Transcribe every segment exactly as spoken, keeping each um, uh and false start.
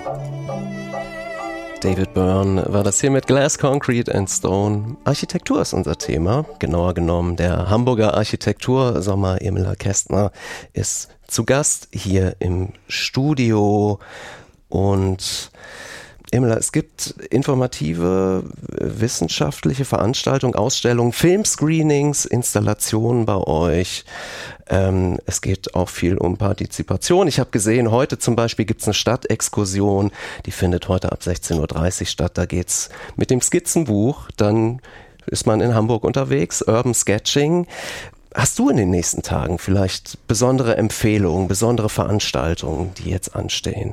David Byrne war das hier mit Glass, Concrete and Stone. Architektur ist unser Thema. Genauer genommen der Hamburger Architektursommer. Emila Kästner ist zu Gast hier im Studio. Und Emila, es gibt informative, wissenschaftliche Veranstaltungen, Ausstellungen, Filmscreenings, Installationen bei euch. Ähm, es geht auch viel um Partizipation. Ich habe gesehen, heute zum Beispiel gibt es eine Stadtexkursion, die findet heute ab sechzehn Uhr dreißig statt. Da geht's mit dem Skizzenbuch, dann ist man in Hamburg unterwegs, Urban Sketching. Hast du in den nächsten Tagen vielleicht besondere Empfehlungen, besondere Veranstaltungen, die jetzt anstehen?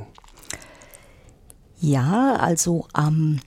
Ja, also am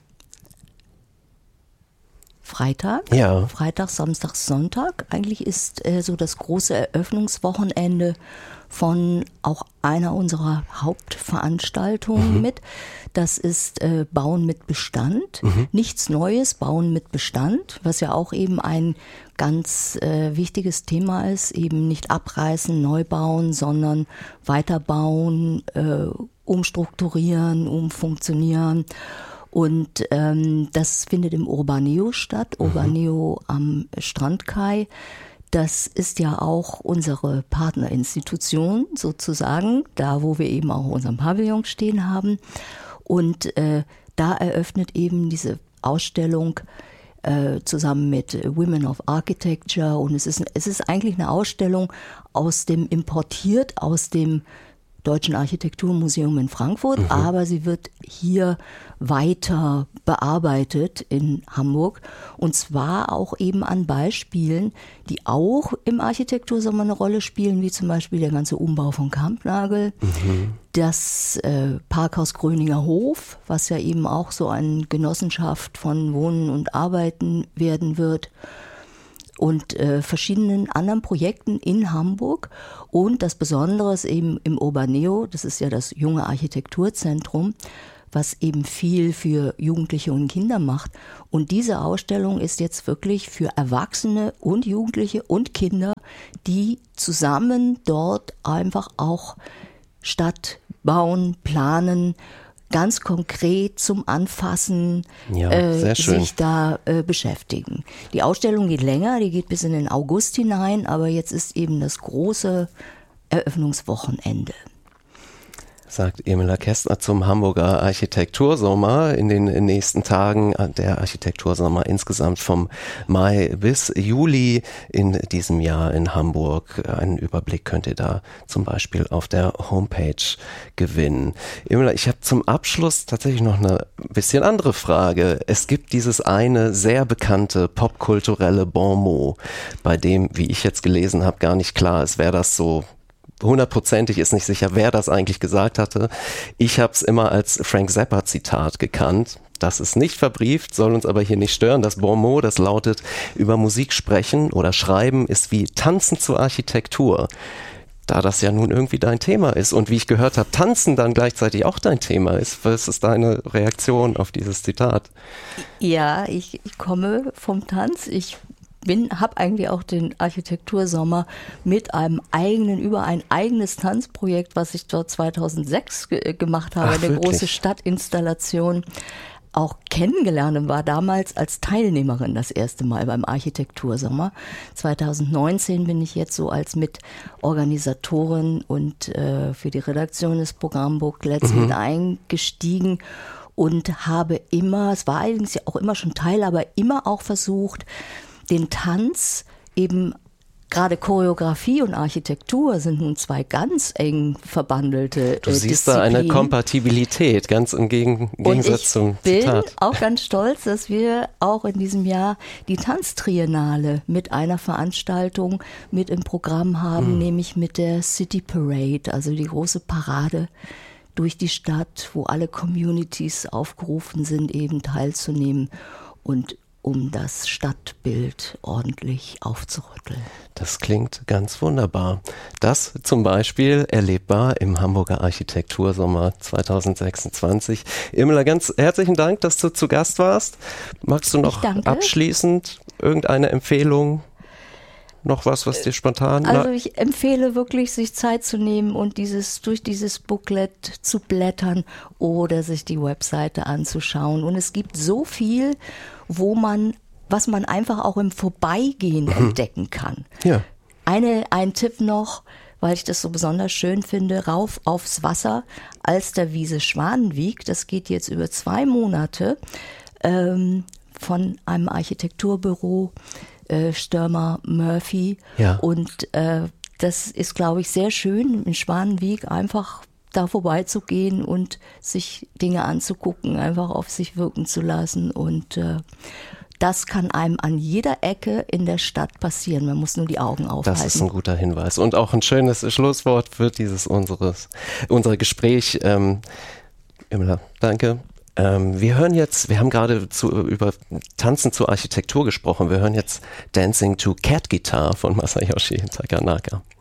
Freitag, ja. Freitag, Samstag, Sonntag. Eigentlich ist äh, so das große Eröffnungswochenende von auch einer unserer Hauptveranstaltungen mhm. mit. Das ist äh, Bauen mit Bestand. Mhm. Nichts Neues, Bauen mit Bestand, was ja auch eben ein ganz äh, wichtiges Thema ist. Eben nicht abreißen, neu bauen, sondern weiterbauen, äh, umstrukturieren, umfunktionieren. Und ähm, das findet im Urbaneo statt, mhm. Urbaneo am Strandkai. Das ist ja auch unsere Partnerinstitution sozusagen, da wo wir eben auch unseren Pavillon stehen haben. Und äh, da eröffnet eben diese Ausstellung äh, zusammen mit Women of Architecture. Und es ist, es ist eigentlich eine Ausstellung aus dem, importiert aus dem Deutschen Architekturmuseum in Frankfurt, mhm. aber sie wird hier weiter bearbeitet in Hamburg und zwar auch eben an Beispielen, die auch im Architektursommer eine Rolle spielen, wie zum Beispiel der ganze Umbau von Kampnagel, mhm. das äh, Parkhaus Gröninger Hof, was ja eben auch so eine Genossenschaft von Wohnen und Arbeiten werden wird, und äh, verschiedenen anderen Projekten in Hamburg. Und das Besondere ist eben im Urbaneo, das ist ja das junge Architekturzentrum, was eben viel für Jugendliche und Kinder macht. Und diese Ausstellung ist jetzt wirklich für Erwachsene und Jugendliche und Kinder, die zusammen dort einfach auch Stadt bauen, planen, ganz konkret zum Anfassen ja, äh, schön. sich da äh, beschäftigen. Die Ausstellung geht länger, die geht bis in den August hinein, aber jetzt ist eben das große Eröffnungswochenende. Sagt Emila Kästner zum Hamburger Architektursommer. In den nächsten Tagen der Architektursommer insgesamt vom Mai bis Juli in diesem Jahr in Hamburg. Einen Überblick könnt ihr da zum Beispiel auf der Homepage gewinnen. Emila, ich habe zum Abschluss tatsächlich noch eine bisschen andere Frage. Es gibt dieses eine sehr bekannte popkulturelle Bon mot, bei dem, wie ich jetzt gelesen habe, gar nicht klar ist, wer das so hundertprozentig ist nicht sicher, wer das eigentlich gesagt hatte. Ich habe es immer als Frank Zappa-Zitat gekannt. Das ist nicht verbrieft, soll uns aber hier nicht stören. Das Bon mot, das lautet, über Musik sprechen oder schreiben ist wie Tanzen zur Architektur. Da das ja nun irgendwie dein Thema ist und wie ich gehört habe, Tanzen dann gleichzeitig auch dein Thema ist. Was ist deine Reaktion auf dieses Zitat? Ja, ich, ich komme vom Tanz. Ich bin, habe eigentlich auch den Architektursommer mit einem eigenen, über ein eigenes Tanzprojekt, was ich dort zweitausendsechs ge- gemacht habe, Ach, eine wirklich? große Stadtinstallation, auch kennengelernt und war damals als Teilnehmerin das erste Mal beim Architektursommer. zweitausendneunzehn bin ich jetzt so als Mitorganisatorin und äh, für die Redaktion des Programmbooklets mhm. mit eingestiegen und habe immer, es war allerdings ja auch immer schon Teil, aber immer auch versucht, den Tanz, eben gerade Choreografie und Architektur sind nun zwei ganz eng verbandelte Du äh, siehst da eine Disziplinen. Kompatibilität, ganz im Gegen- Gegensatz zum Und ich bin Zitat. auch ganz stolz, dass wir auch in diesem Jahr die Tanztriennale mit einer Veranstaltung mit im Programm haben, hm. nämlich mit der City Parade, also die große Parade durch die Stadt, wo alle Communities aufgerufen sind, eben teilzunehmen und um das Stadtbild ordentlich aufzurütteln. Das klingt ganz wunderbar. Das zum Beispiel erlebbar im Hamburger Architektursommer zweitausendsechsundzwanzig. Emila, ganz herzlichen Dank, dass du zu Gast warst. Magst du noch abschließend irgendeine Empfehlung? noch was, was dir spontan... Also ich empfehle wirklich, sich Zeit zu nehmen und dieses durch dieses Booklet zu blättern oder sich die Webseite anzuschauen. Und es gibt so viel, wo man, was man einfach auch im Vorbeigehen mhm. entdecken kann. Ja. Eine, ein Tipp noch, weil ich das so besonders schön finde, rauf aufs Wasser, Alsterwiese Schwanenwieg. Das geht jetzt über zwei Monate ähm, von einem Architekturbüro, äh, Stürmer Murphy. Ja. Und äh, das ist, glaube ich, sehr schön, in Schwanenwieg einfach da vorbeizugehen und sich Dinge anzugucken, einfach auf sich wirken zu lassen. Und äh, das kann einem an jeder Ecke in der Stadt passieren. Man muss nur die Augen aufhalten. Das ist ein guter Hinweis und auch ein schönes Schlusswort für dieses unseres unser Gespräch. Ähm, Imela, danke. Ähm, wir hören jetzt, wir haben gerade zu, über Tanzen zur Architektur gesprochen. Wir hören jetzt Dancing to Cat Guitar von Masayoshi Takanaka.